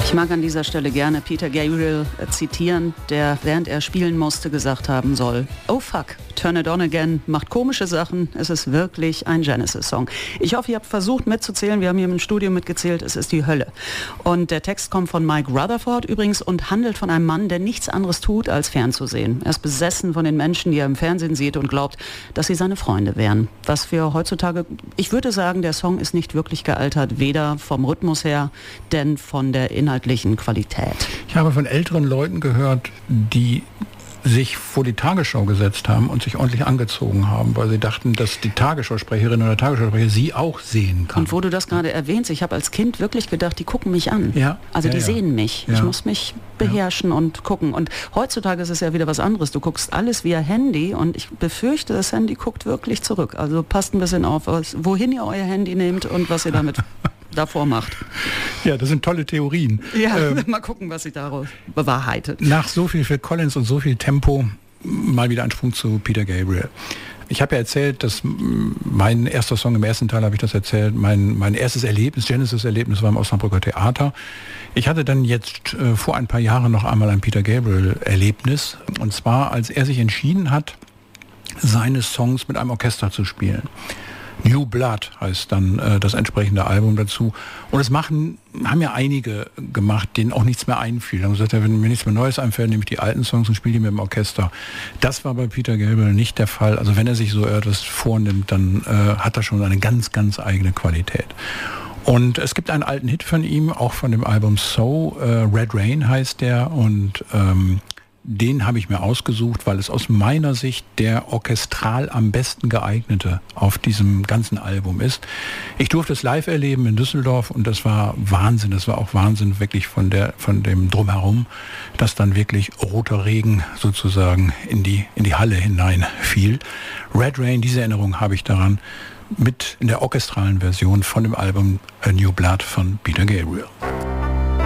Ich mag an dieser Stelle gerne Peter Gabriel zitieren, der, während er spielen musste, gesagt haben soll: "Oh fuck, Turn It On Again macht komische Sachen. Es ist wirklich ein Genesis-Song." Ich hoffe, ihr habt versucht mitzuzählen. Wir haben hier im Studio mitgezählt. Es ist die Hölle. Und der Text kommt von Mike Rutherford übrigens und handelt von einem Mann, der nichts anderes tut, als fernzusehen. Er ist besessen von den Menschen, die er im Fernsehen sieht und glaubt, dass sie seine Freunde wären. Was wir heutzutage, ich würde sagen, der Song ist nicht wirklich gealtert, weder vom Rhythmus her, denn von der inhaltlichen Qualität. Ich habe von älteren Leuten gehört, die sich vor die Tagesschau gesetzt haben und sich ordentlich angezogen haben, weil sie dachten, dass die Tagesschausprecherin oder Tagesschausprecher sie auch sehen kann. Und wo du das gerade erwähnst, ich habe als Kind wirklich gedacht, die gucken mich an. Ja, also die ja. sehen mich. Ja. Ich muss mich beherrschen und gucken. Und heutzutage ist es ja wieder was anderes. Du guckst alles via Handy und ich befürchte, das Handy guckt wirklich zurück. Also passt ein bisschen auf, wohin ihr euer Handy nehmt und was ihr damit davor macht. Ja, das sind tolle Theorien. Ja, mal gucken, was sich daraus bewahrheitet. Nach so viel Phil Collins und so viel Tempo mal wieder ein Sprung zu Peter Gabriel. Ich habe ja erzählt, dass mein erster Song, im ersten Teil habe ich das erzählt, mein erstes Erlebnis, Genesis-Erlebnis war im Osnabrücker Theater. Ich hatte dann jetzt vor ein paar Jahren noch einmal ein Peter Gabriel-Erlebnis. Und zwar, als er sich entschieden hat, seine Songs mit einem Orchester zu spielen. New Blood heißt dann das entsprechende Album dazu. Und das haben ja einige gemacht, denen auch nichts mehr einfiel. Dann gesagt, wenn mir nichts mehr Neues einfällt, nehme ich die alten Songs und spiele die mit dem Orchester. Das war bei Peter Gabriel nicht der Fall. Also wenn er sich so etwas vornimmt, dann hat er schon eine ganz, ganz eigene Qualität. Und es gibt einen alten Hit von ihm, auch von dem Album So, Red Rain heißt der, und den habe ich mir ausgesucht, weil es aus meiner Sicht der orchestral am besten geeignete auf diesem ganzen Album ist. Ich durfte es live erleben in Düsseldorf und das war Wahnsinn. Das war auch Wahnsinn wirklich von dem Drumherum, dass dann wirklich roter Regen sozusagen in die Halle hinein fiel. Red Rain, diese Erinnerung habe ich daran, mit in der orchestralen Version von dem Album A New Blood von Peter Gabriel.